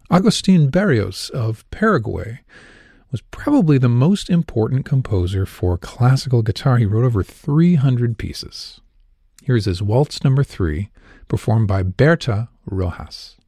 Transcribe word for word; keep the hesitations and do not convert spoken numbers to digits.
Agustin Barrios of Paraguay was probably the most important composer for classical guitar. He wrote over three hundred pieces. Here's his Waltz number three, performed by Berta Rojas.